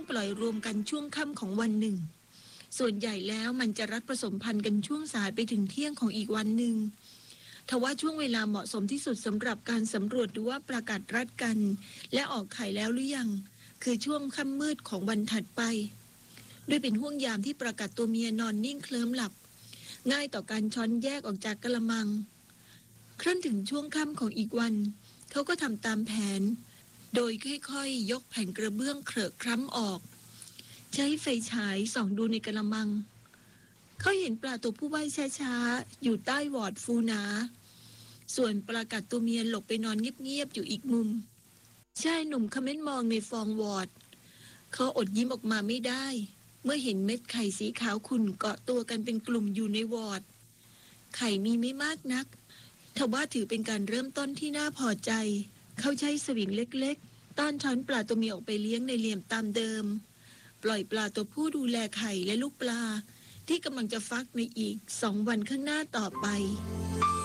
ปล่อยรวมกันช่วงค่ำของวันหนึ่งส่วนใหญ่แล้วมันจะรัดผสมพันธุ์กันช่วงสายไปถึงเที่ยงของอีกวันหนึ่งทว่าช่วงเวลาเหมาะสมที่สุดสำหรับการสำรวจดูว่าปลากัดรัดกันและออกไข่แล้วหรือยังคือช่วงค่ำมืดของวันถัดไปด้วยเป็นห่วงยามที่ปลากัดตัวเมียนอนนิ่งเคลิ้มหลับง่ายต่อการช้อนแยกออกจากกระมังครั้นถึงช่วงค่ำของอีกวันเขาก็ทำตามแผนโดยค่อยๆยกแผ่นกระเบื้องเครอะคร้ำออกใช้ไฟฉายส่องดูในกระมังเขาเห็นปลาตัวผู้ว่ายช้าๆอยู่ใต้วอร์ดฟูนาส่วนปลากัดตัวเมียหลบไปนอนเงียบๆอยู่อีกมุมชายหนุ่มคเม้นมองในฟองวอร์ดเขาอดยิ้มออกมาไม่ได้เมื่อเห็นเม็ดไข่สีขาวขุ่นเกาะตัวกันเป็นกลุ่มอยู่ในวอร์ดไข่มีไม่มากนักทว่าถือเป็นการเริ่มต้นที่น่าพอใจเขาใช้สวิงเล็กๆต้อนช้อนปลาตัวเมียออกไปเลี้ยงในเหลี่ยมตามเดิมปล่อยปลาตัวผู้ดูแลไข่และลูกปลาที่กำลังจะฟักในอีก2 วันข้างหน้าต่อไป